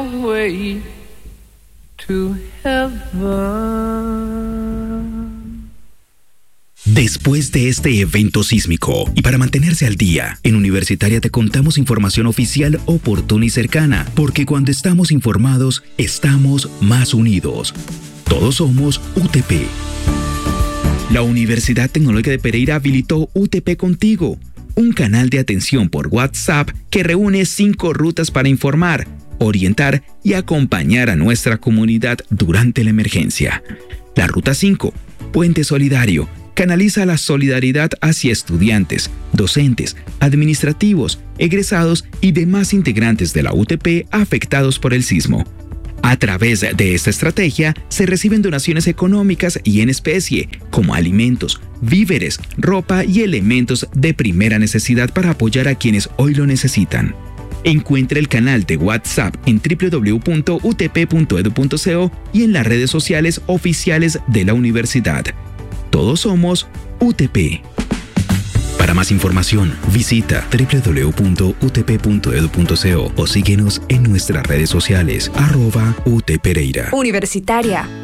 way to heaven. Después de este evento sísmico y para mantenerse al día, en Universitaria te contamos información oficial, oportuna y cercana, porque cuando estamos informados, estamos más unidos. Todos somos UTP. La Universidad Tecnológica de Pereira habilitó UTP Contigo, un canal de atención por WhatsApp que reúne 5 rutas para informar, orientar y acompañar a nuestra comunidad durante la emergencia. La ruta 5, Puente Solidario, canaliza la solidaridad hacia estudiantes, docentes, administrativos, egresados y demás integrantes de la UTP afectados por el sismo. A través de esta estrategia se reciben donaciones económicas y en especie, como alimentos, víveres, ropa y elementos de primera necesidad para apoyar a quienes hoy lo necesitan. Encuentre el canal de WhatsApp en www.utp.edu.co y en las redes sociales oficiales de la universidad. Todos somos UTP. Para más información, visita www.utp.edu.co o síguenos en nuestras redes sociales @UTPereira. Universitaria,